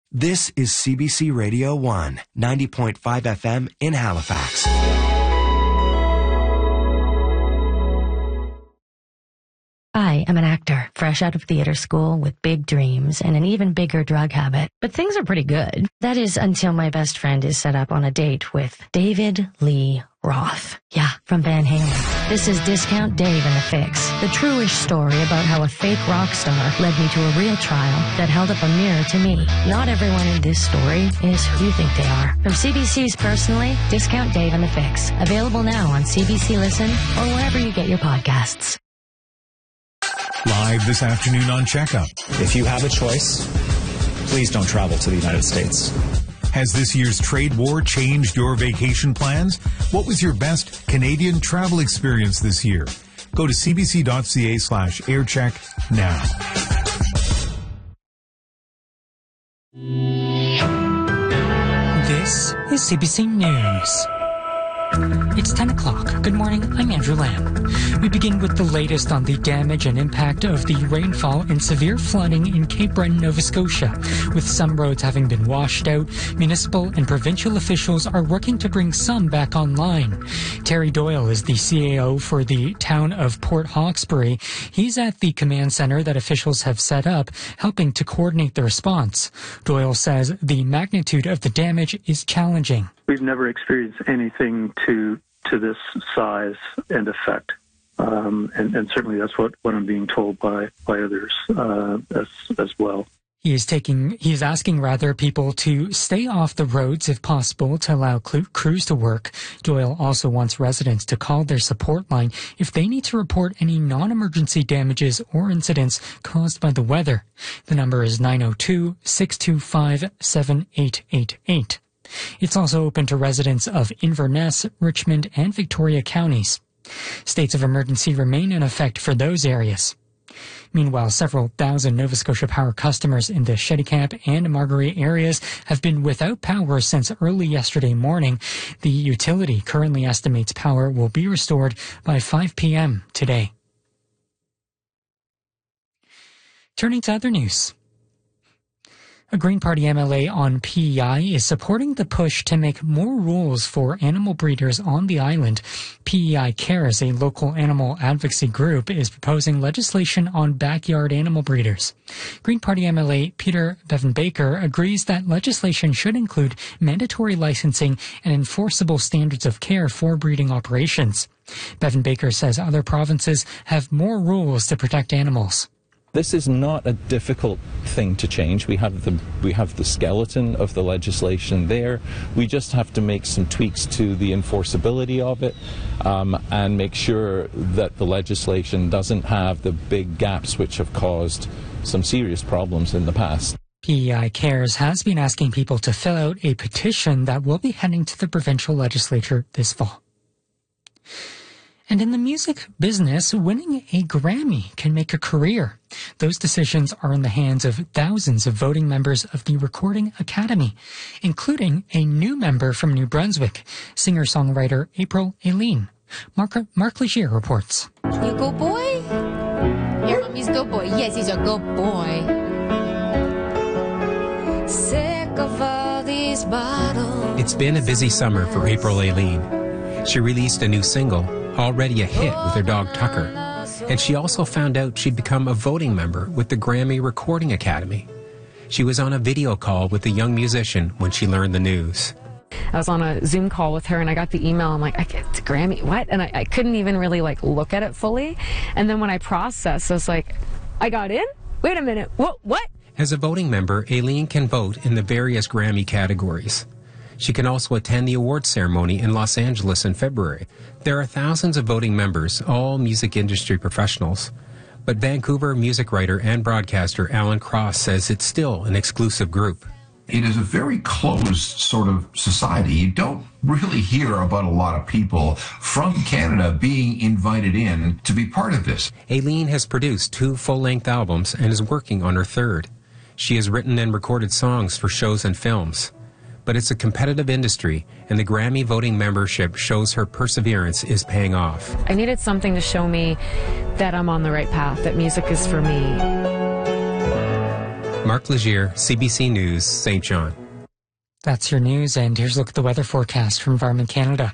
This is CBC Radio 1, 90.5 FM in Halifax. I am an actor, fresh out of theater school with big dreams and an even bigger drug habit. But things are pretty good. That is until my best friend is set up on a date with David Lee Roth. Yeah, from Van Halen. This is Discount Dave and the Fix, the true-ish story about how a fake rock star led me to a real trial that held up a mirror to me. Not everyone in this story is who you think they are. From CBC's Personally, Discount Dave and the Fix. Available now on CBC Listen or wherever you get your podcasts. Live this afternoon on Checkup. If you have a choice, please don't travel to the United States. Has this year's trade war changed your vacation plans? What was your best Canadian travel experience this year? Go to cbc.ca/aircheck now. This is CBC News. It's 10 o'clock. Good morning, I'm Andrew Lamb. We begin with the latest on the damage and impact of the rainfall and severe flooding in Cape Breton, Nova Scotia. With some roads having been washed out, municipal and provincial officials are working to bring some back online. Terry Doyle is the CAO for the town of Port Hawkesbury. He's at the command center that officials have set up, helping to coordinate the response. Doyle says the magnitude of the damage is challenging. We've never experienced anything to this size and effect. And certainly that's what I'm being told by others as well. He is asking people to stay off the roads if possible to allow crews to work. Doyle also wants residents to call their support line if they need to report any non-emergency damages or incidents caused by the weather. The number is 902-625-7888. It's also open to residents of Inverness, Richmond, and Victoria counties. States of emergency remain in effect for those areas. Meanwhile, several thousand Nova Scotia Power customers in the Shettycamp and Margaree areas have been without power since early yesterday morning. The utility currently estimates power will be restored by 5 p.m. today. Turning to other news. A Green Party MLA on PEI is supporting the push to make more rules for animal breeders on the island. PEI Cares, a local animal advocacy group, is proposing legislation on backyard animal breeders. Green Party MLA Peter Bevan-Baker agrees that legislation should include mandatory licensing and enforceable standards of care for breeding operations. Bevan-Baker says other provinces have more rules to protect animals. This is not a difficult thing to change. We have the skeleton of the legislation there. We just have to make some tweaks to the enforceability of it and make sure that the legislation doesn't have the big gaps which have caused some serious problems in the past. PEI Cares has been asking people to fill out a petition that will be heading to the provincial legislature this fall. And in the music business, winning a Grammy can make a career. Those decisions are in the hands of thousands of voting members of the Recording Academy, including a new member from New Brunswick, singer-songwriter April Aileen. Mark Legier reports. You good boy? Your mommy's good boy. Yes, he's a good boy. Sick of all these bottles. It's been a busy summer for April Aileen. She released a new single, already a hit with her dog Tucker, and she also found out she'd become a voting member with the Grammy Recording Academy. She was on a video call with a young musician when she learned the news. I was on a Zoom call with her and I got the email. I'm like, it's a Grammy, what? And I couldn't even really look at it fully. And then when I processed, I was like, I got in? Wait a minute, what? As a voting member, Aileen can vote in the various Grammy categories. She can also attend the awards ceremony in Los Angeles in February. There are thousands of voting members, all music industry professionals. But Vancouver music writer and broadcaster Alan Cross says it's still an exclusive group. It is a very closed sort of society. You don't really hear about a lot of people from Canada being invited in to be part of this. Aileen has produced 2 full-length albums and is working on her 3rd. She has written and recorded songs for shows and films. But it's a competitive industry, and the Grammy voting membership shows her perseverance is paying off. I needed something to show me that I'm on the right path, that music is for me. Mark Legier, CBC News, St. John. That's your news, and here's a look at the weather forecast from Environment Canada.